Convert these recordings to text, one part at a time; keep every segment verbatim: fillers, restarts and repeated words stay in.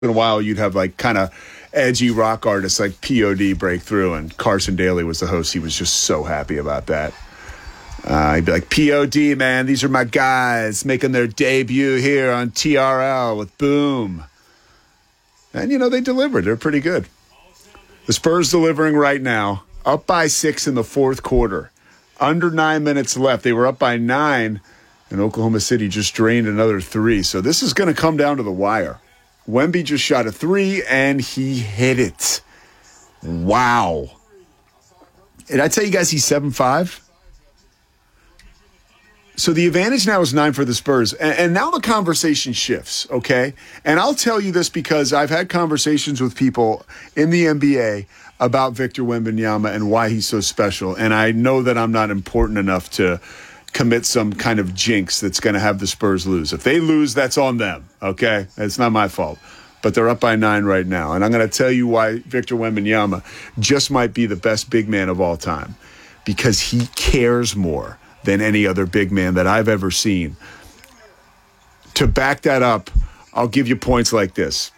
in a while you'd have like kind of edgy rock artists like P O D break through, and Carson Daly was the host. He was just so happy about that. Uh, he'd be like, P O D, man, these are my guys making their debut here on T R L with Boom. And, you know, they delivered. They're pretty good. The Spurs delivering right now, up by six in the fourth quarter. Under nine minutes left. They were up by nine, and Oklahoma City just drained another three. So this is going to come down to the wire. Wemby just shot a three, and he hit it. Wow. Did I tell you guys he's seven five? So the advantage now is nine for the Spurs. And, and now the conversation shifts, okay? And I'll tell you this because I've had conversations with people in the N B A about Victor Wembanyama and why he's so special. And I know that I'm not important enough to commit some kind of jinx that's going to have the Spurs lose. If they lose, that's on them, okay? It's not my fault. But they're up by nine right now. And I'm going to tell you why Victor Wembanyama just might be the best big man of all time. Because he cares more than any other big man that I've ever seen. To back that up, I'll give you points like this.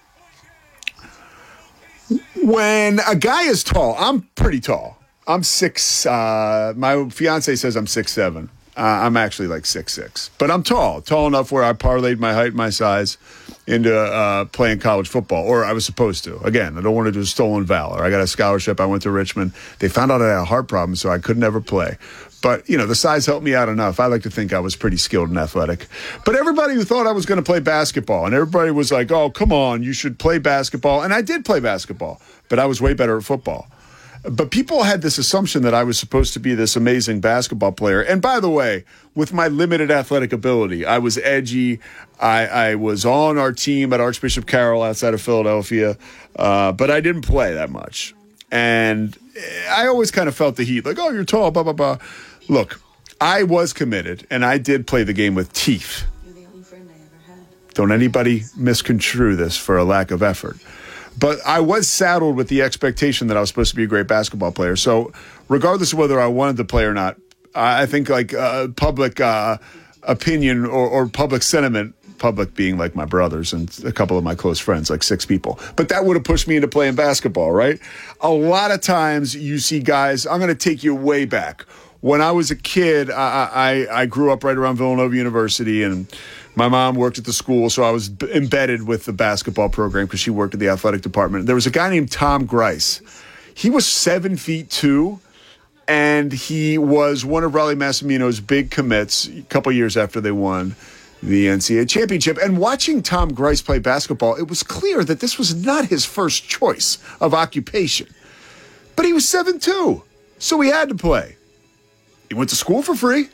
When a guy is tall, I'm pretty tall. I'm six, uh, my fiance says I'm six seven. Uh, I'm actually like six six, but I'm tall, tall enough where I parlayed my height and my size into uh, playing college football, or I was supposed to. Again, I don't want to do stolen valor. I got a scholarship. I went to Richmond. They found out I had a heart problem, so I could never play. But, you know, the size helped me out enough. I like to think I was pretty skilled and athletic. But everybody who thought I was going to play basketball, and everybody was like, oh, come on, you should play basketball. And I did play basketball, but I was way better at football. But people had this assumption that I was supposed to be this amazing basketball player. And by the way, with my limited athletic ability, I was edgy. I, I was on our team at Archbishop Carroll outside of Philadelphia, uh, but I didn't play that much. And I always kind of felt the heat, like, oh, you're tall, blah, blah, blah. Look, I was committed, and I did play the game with teeth. You're the only friend I ever had. Don't anybody misconstrue this for a lack of effort. But I was saddled with the expectation that I was supposed to be a great basketball player. So regardless of whether I wanted to play or not, I think like uh, public uh, opinion or, or public sentiment, public being like my brothers and a couple of my close friends, like six people. But that would have pushed me into playing basketball, right? A lot of times you see guys, I'm going to take you way back. When I was a kid, I, I, I grew up right around Villanova University, and my mom worked at the school, so I was b- embedded with the basketball program because she worked at the athletic department. There was a guy named Tom Grice. He was seven feet two, and he was one of Raleigh Massimino's big commits a couple years after they won the N C double A championship. And watching Tom Grice play basketball, it was clear that this was not his first choice of occupation. But he was seven two, so he had to play. He went to school for free.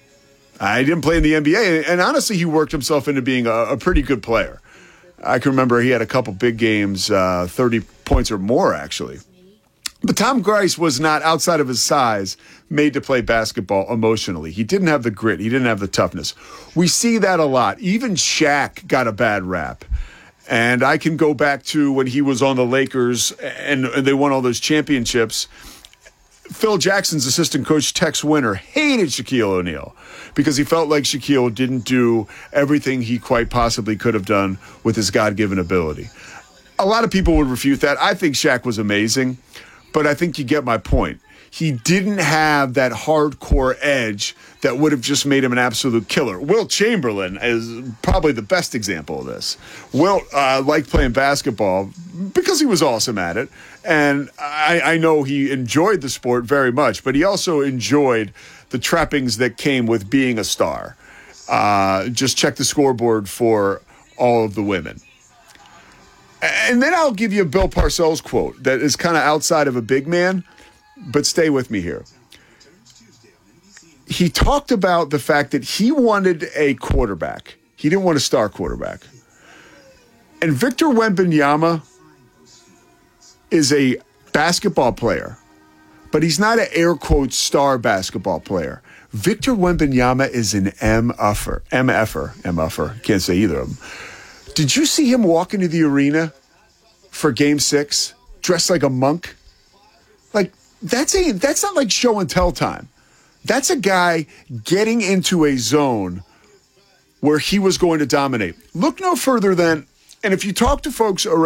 I didn't play in the N B A, and honestly, he worked himself into being a, a pretty good player. I can remember he had a couple big games, uh, thirty points or more, actually. But Tom Grice was not, outside of his size, made to play basketball emotionally. He didn't have the grit. He didn't have the toughness. We see that a lot. Even Shaq got a bad rap. And I can go back to when he was on the Lakers and, and they won all those championships. Phil Jackson's assistant coach, Tex Winter, hated Shaquille O'Neal because he felt like Shaquille didn't do everything he quite possibly could have done with his God-given ability. A lot of people would refute that. I think Shaq was amazing, but I think you get my point. He didn't have that hardcore edge that would have just made him an absolute killer. Wilt Chamberlain is probably the best example of this. Wilt uh, liked playing basketball because he was awesome at it. And I, I know he enjoyed the sport very much, but he also enjoyed the trappings that came with being a star. Uh, just check the scoreboard for all of the women. And then I'll give you a Bill Parcells quote that is kind of outside of a big man, but stay with me here. He talked about the fact that he wanted a quarterback. He didn't want a star quarterback. And Victor Wembanyama is a basketball player, but he's not an air quote star basketball player. Victor Wembanyama is an M-uffer. M-effer. M-uffer. Can't say either of them. Did you see him walk into the arena for game six dressed like a monk? Like, that's a that's not like show and tell time. That's a guy getting into a zone where he was going to dominate. Look no further than And if you talk to folks around